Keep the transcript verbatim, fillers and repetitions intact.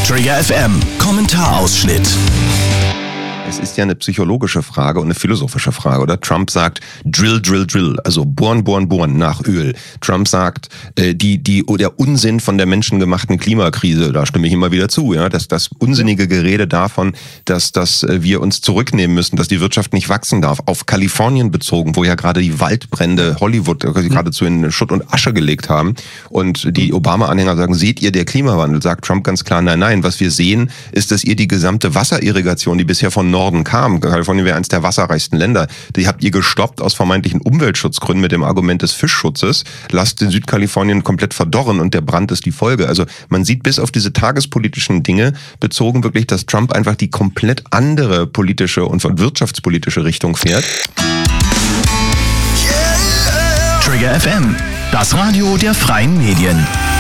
Trigger F M, Kommentarausschnitt. Es ist ja eine psychologische Frage und eine philosophische Frage, oder? Trump sagt, drill, drill, drill, also bohren, bohren, bohren nach Öl. Trump sagt, äh, die, die, der Unsinn von der menschengemachten Klimakrise, da stimme ich immer wieder zu, ja, dass das unsinnige Gerede davon, dass, dass wir uns zurücknehmen müssen, dass die Wirtschaft nicht wachsen darf, auf Kalifornien bezogen, wo ja gerade die Waldbrände Hollywood äh, geradezu in Schutt und Asche gelegt haben. Und die Obama-Anhänger sagen, seht ihr der Klimawandel? Sagt Trump ganz klar, nein, nein. Was wir sehen, ist, dass ihr die gesamte Wasserirrigation, die bisher von Norden kam, Kalifornien wäre eines der wasserreichsten Länder, die habt ihr gestoppt aus vermeintlichen Umweltschutzgründen mit dem Argument des Fischschutzes, lasst in Südkalifornien komplett verdorren und der Brand ist die Folge. Also man sieht bis auf diese tagespolitischen Dinge bezogen wirklich, dass Trump einfach die komplett andere politische und wirtschaftspolitische Richtung fährt. Trigger F M, das Radio der freien Medien.